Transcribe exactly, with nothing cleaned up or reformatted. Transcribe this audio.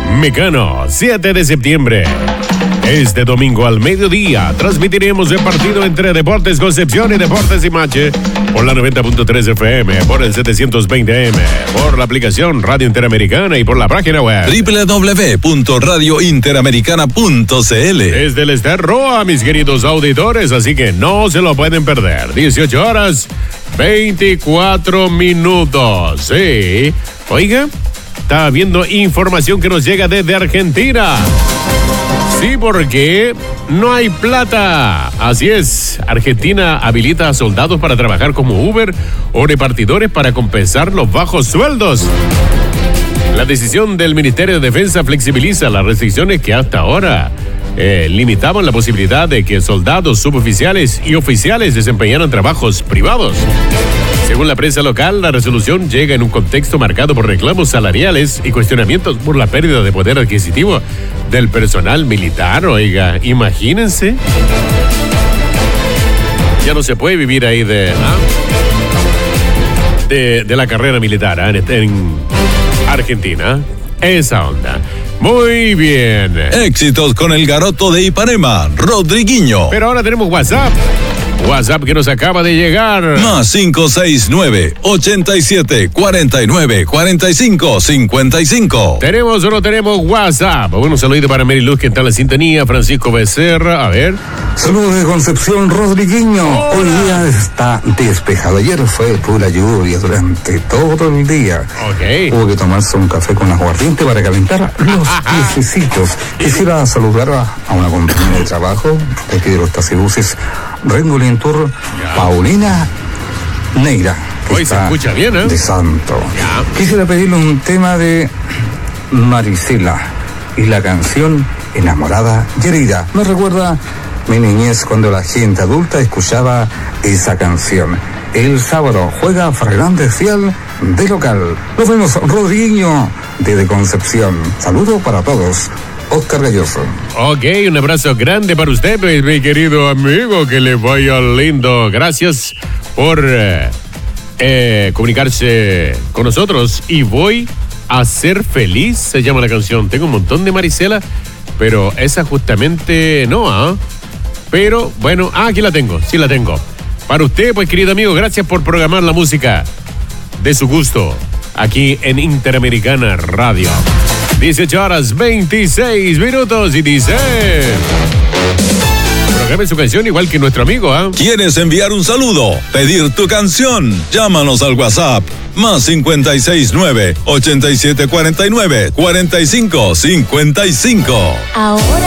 Mecano, siete de septiembre. Este domingo al mediodía transmitiremos el partido entre Deportes Concepción y Deportes Imache por la noventa punto tres F M, por el setecientos veinte M, por la aplicación Radio Interamericana y por la página web doble u doble u doble u punto radio interamericana punto c l. Desde el Ester Roa, mis queridos auditores, así que no se lo pueden perder. dieciocho horas, veinticuatro minutos. Sí, oiga, está viendo información que nos llega desde Argentina. Sí, porque no hay plata. Así es, Argentina habilita a soldados para trabajar como Uber o repartidores para compensar los bajos sueldos. La decisión del Ministerio de Defensa flexibiliza las restricciones que hasta ahora eh, limitaban la posibilidad de que soldados, suboficiales y oficiales desempeñaran trabajos privados. Según la prensa local, la resolución llega en un contexto marcado por reclamos salariales y cuestionamientos por la pérdida de poder adquisitivo del personal militar. Oiga, imagínense. Ya no se puede vivir ahí de, ¿ah? de, de la carrera militar, ¿ah? en, en Argentina. Esa onda. Muy bien. Éxitos con el garoto de Ipanema, Rodriguinho. Pero ahora tenemos WhatsApp. WhatsApp que nos acaba de llegar. Más cinco seis nueve, ochenta y siete, cuarenta y nueve, cuarenta y cinco, cincuenta y cinco. ¿Tenemos o no tenemos WhatsApp? Bueno, un saludo para Mary Luz, que está en la sintonía. Francisco Becerra, a ver. Saludos de Concepción, Rodriguinho. Hola. Hoy día está despejado. Ayer fue pura lluvia durante todo el día. Ok. Hubo que tomarse un café con aguardiente para calentar los piececitos. Quisiera saludar a, a una compañera de trabajo de aquí de los taxibuses, Rengo Tour, Paulina Neira. Hoy se escucha bien, ¿eh? De Santo. Ya. Quisiera pedirle un tema de Marisela y la canción Enamorada y Herida. Me recuerda mi niñez cuando la gente adulta escuchaba esa canción. El sábado juega Fernández Fiel de local. Nos vemos, Rodriguinho, desde Concepción. Saludo para todos. Oscar Galloso. Ok, un abrazo grande para usted, mi querido amigo, que le vaya lindo. Gracias por eh, eh, comunicarse con nosotros. Y voy a ser feliz, se llama la canción. Tengo un montón de Marisela, pero esa justamente no, ¿ah? ¿eh? Pero, bueno, ah, aquí la tengo, sí la tengo. Para usted, pues, querido amigo, gracias por programar la música de su gusto aquí en Interamericana Radio. dieciocho horas, veintiséis minutos y dice... Programe su canción igual que nuestro amigo, ¿ah? ¿eh? ¿Quieres enviar un saludo? ¿Pedir tu canción? Llámanos al WhatsApp. Más cincuenta y seis nueve, ochenta y siete cuarenta y nueve, cuarenta y cinco, cincuenta y cinco. Ahora